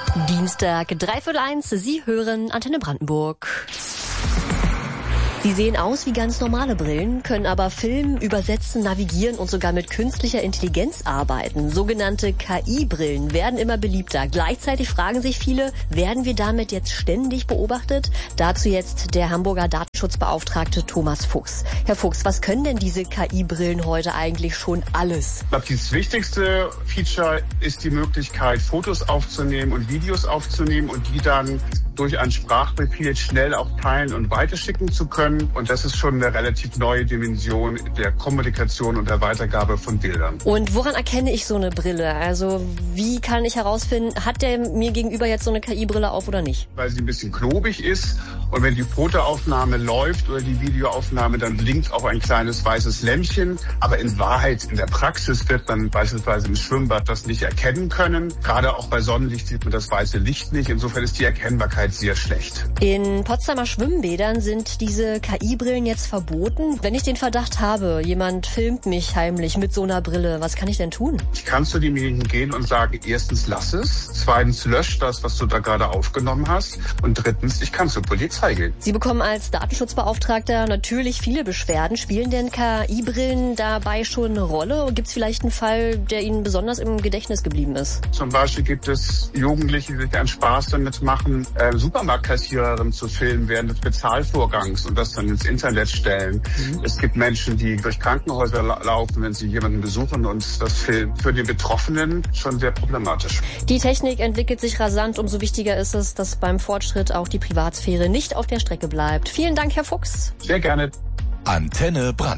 Dienstag, 1:15. Sie hören Antenne Brandenburg. Sie sehen aus wie ganz normale Brillen, können aber filmen, übersetzen, navigieren und sogar mit künstlicher Intelligenz arbeiten. Sogenannte KI-Brillen werden immer beliebter. Gleichzeitig fragen sich viele, werden wir damit jetzt ständig beobachtet? Dazu jetzt der Hamburger Datenschutzbeauftragte Thomas Fuchs. Herr Fuchs, was können denn diese KI-Brillen heute eigentlich schon alles? Ich glaube, das wichtigste Feature ist die Möglichkeit, Fotos aufzunehmen und Videos aufzunehmen und die dann durch einen Sprachbefehl schnell auch teilen und weiterschicken zu können. Und das ist schon eine relativ neue Dimension der Kommunikation und der Weitergabe von Bildern. Und woran erkenne ich so eine Brille? Also wie kann ich herausfinden, hat der mir gegenüber jetzt so eine KI-Brille auf oder nicht? Weil sie ein bisschen klobig ist und wenn die Fotoaufnahme läuft oder die Videoaufnahme, dann blinkt auch ein kleines weißes Lämpchen. Aber in Wahrheit, in der Praxis wird man beispielsweise im Schwimmbad das nicht erkennen können. Gerade auch bei Sonnenlicht sieht man das weiße Licht nicht. Insofern ist die Erkennbarkeit sehr schlecht. In Potsdamer Schwimmbädern sind diese KI-Brillen jetzt verboten. Wenn ich den Verdacht habe, jemand filmt mich heimlich mit so einer Brille, was kann ich denn tun? Ich kann zu demjenigen gehen und sagen, erstens lass es, zweitens lösch das, was du da gerade aufgenommen hast und drittens, ich kann zur Polizei gehen. Sie bekommen als Datenschutzbeauftragter natürlich viele Beschwerden. Spielen denn KI-Brillen dabei schon eine Rolle? Gibt es vielleicht einen Fall, der Ihnen besonders im Gedächtnis geblieben ist? Zum Beispiel gibt es Jugendliche, die sich einen Spaß damit machen, Supermarktkassiererin zu filmen während des Bezahlvorgangs und das dann ins Internet stellen. Es gibt Menschen, die durch Krankenhäuser laufen, wenn sie jemanden besuchen und das filmen. Für die Betroffenen schon sehr problematisch. Die Technik entwickelt sich rasant. Umso wichtiger ist es, dass beim Fortschritt auch die Privatsphäre nicht auf der Strecke bleibt. Vielen Dank, Herr Fuchs. Sehr gerne. Antenne Brandenburg.